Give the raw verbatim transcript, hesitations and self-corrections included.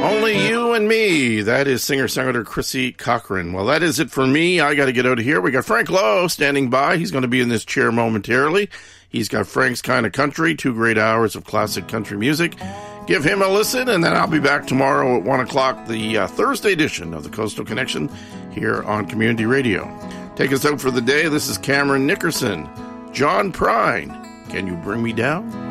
Only You and Me. That is singer-songwriter Chrissy Cochran. Well, that is it for me. I got to get out of here. We got Frank Lowe standing by. He's going to be in this chair momentarily. He's got Frank's Kind of Country, two great hours of classic country music. Give him a listen, and then I'll be back tomorrow at one o'clock, the uh, Thursday edition of the Coastal Connection here on Community Radio. Take us out for the day. This is Cameron Nickerson. John Prine, Can You Bring Me Down?